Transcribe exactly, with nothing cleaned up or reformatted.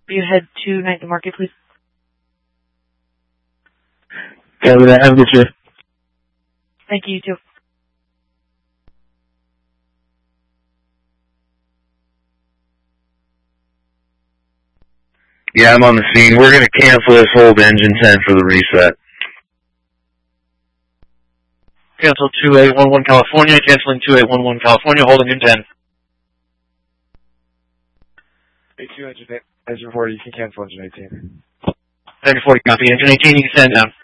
You head to Night the Market, please. Copy that. Have a good shift. Thank you, you too. Yeah, I'm on the scene. We're going to cancel this hold engine ten for the reset. Cancel two eight one one California, canceling two eight one one California, holding in ten. eight two, engine, engine forty, you can cancel engine eighteen. Engine forty, copy. Engine eighteen, you can stand down.